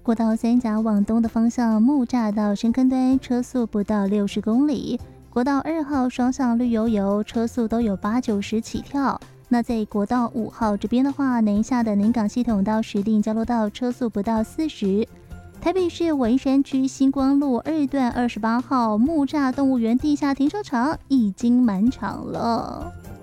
国道三甲往东的方向，木栅到深坑端车速不到60公里。国道2号双向绿油油，车速都有80-90起跳。那在国道5号这边的话，南下的南港系统到石碇交流道车速不到40。台北市文山区星光路2段28号木栅动物园地下停车场已经满场了。